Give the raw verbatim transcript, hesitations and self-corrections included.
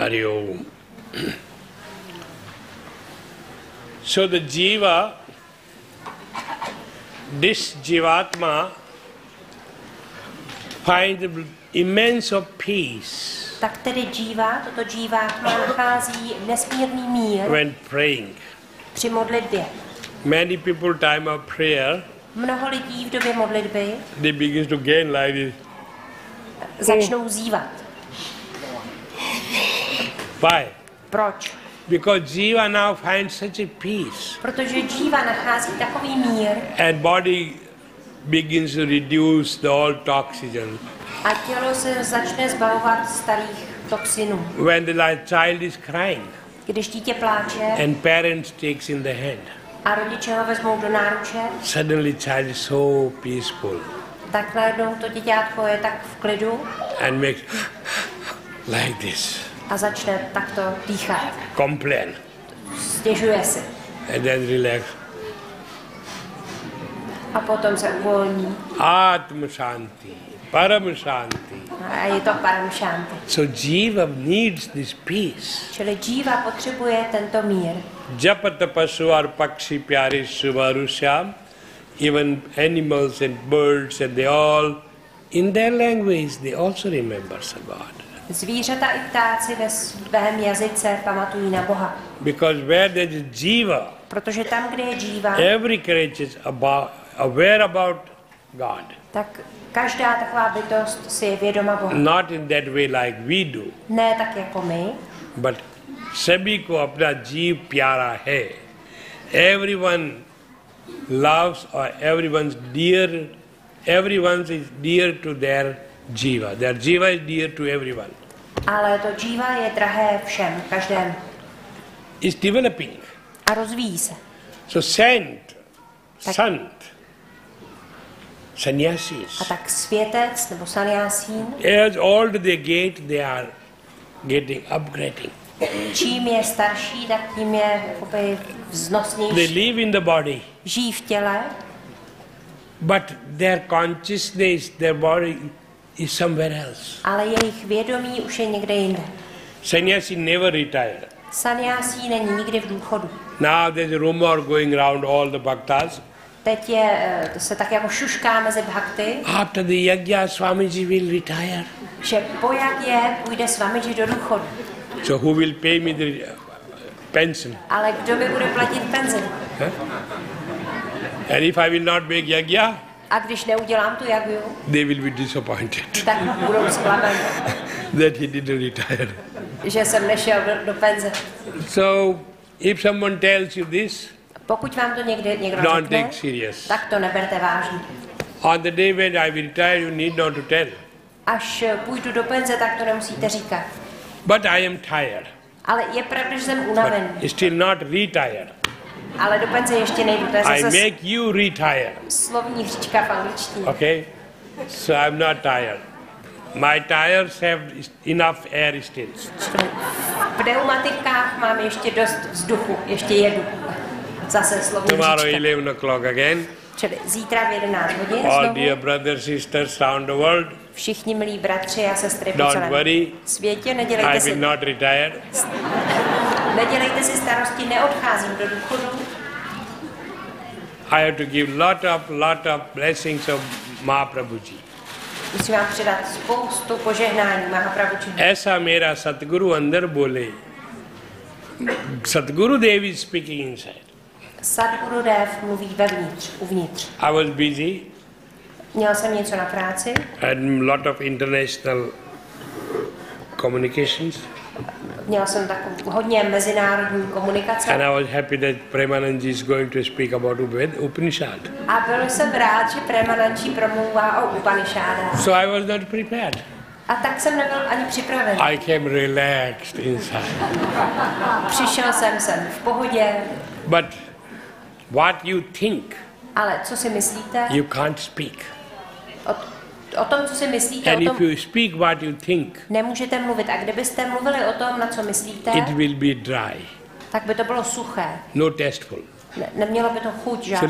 Hari Om. So the jiva, this jivatma, finds immense of peace. Tak tedy džíva, toto džívátma nachází nesmírný mír when praying. Při modlitbě. Many people time of prayer, mnoho lidí v době modlitby they begin to gain like this. Začnou zívat. Why? Proč? Because jiva now finds such a peace. Protože džíva nachází takový mír. And body begins to reduce the all toxins. A tělo se začne zbavovat starých toxinů. When the child is crying, když dítě pláče, and parents takes in the hand, a rodiče ho vezmou do náruče, suddenly child is so peaceful. Tak najednou to děťátko je tak v klidu. And makes like this. A začne takto dýchat. Complain. Stěžuje si. And then relax. A potom se uvolní. Atma Shanti. Param Shanti. A je to Param Shanti. So jiva needs this peace. Čili jiva potřebuje tento mír. Japata pasu ar pakshi pyare suvarusham. Even animals and birds and they all, in their language, they also remember God. Zvířata i ptáci ve svém jazyce pamatují na Boha. Because where there is jiva, protože tam, kde je jiva, every creature is about, aware about God. Tak každá taková bytost si je vědoma Boha. Not in that way like we do. Ne tak jako my. But sabhi ko apna jeev pyara hai. Everyone loves or everyone's dear, everyone is dear to their jiva. Their jiva is dear to everyone. Ale to jiva je drahé všem, každému. Is developing. A rozvíjí se. So saint, tak, sant, sannyasis. A tak světec nebo sannyasín. As older they get, they are getting upgrading. Čím je starší, tak tím je jakoby vznosnější. They live in the body. Žijí v těle. But their consciousness, their body is somewhere else. Ale jejich vědomí už je někde jinde. Sannyasi never retired. Sannyasí není nikdy v důchodu. Now there's a rumor going around all the bhaktas. Teď je, to se tak jako šušká mezi bhakty. After the yajna, Swamiji will retire. Že po yajně půjde Swamiji do důchodu. So who will pay me the pension? Ale kdo mi bude platit penzi? Huh? And if I will not make yajna, a když neudělám tu yagyu, they will be disappointed. Tak budou zklamaní. That he didn't retire. Že jsem nešel do, do penze. So if someone tells you this, pokud vám to někde někdo don't řekne, take serious. Tak to neberte vážně. On the day when I will retire, you need not to tell. Až půjdu do penze, tak to nemusíte říkat. But I am tired. Ale je pravda, že jsem unavený. But still not retired. Ale do penze ještě nejdu. To je I zase make you retire. Slovní hříčka v angličtině. Okay? So I'm not tired. My tires have enough air still. V pneumatikách mám ještě dost vzduchu. Ještě jedu. Zase slovní Tomorrow hříčka. eleven o'clock again. Čili zítra v jedenáct hodin All znovu. dear brothers, sisters around the world. Všichni milí bratři a sestry po Don't celém worry. světě, nedělejte I si, will not retire. nedělejte si starosti, neodcházím do důchodu. I have to give lot of lot of blessings of Mahaprabhuji. Musím vám předat spoustu požehnání Mahaprabhuji. ऐसा मेरा सतगुरु अंदर बोले. Sadguru Dev is speaking inside. Sadguru Dev mluví vevnitř, uvnitř. I was busy. Měl jsem něco na práci. And lot of international communications. Měl jsem takovou hodně mezinárodní komunikace. And I was happy that Premanandji is going to speak about Upanishad. A byl jsem rád, že Premanandji promluvá o Upanishádách. So I was not prepared. A tak jsem nebyl ani připraven. I came relaxed inside. Přišel jsem sem v pohodě. But what you think, ale co si myslíte? You can't speak. O, o tom, co si myslíte, And o tom if you speak what you think, nemůžete mluvit. A kdybyste mluvili o tom, na co myslíte, it will be dry. Tak by to bylo suché. No tasteful. Ne, nemělo by to chuť žádnou.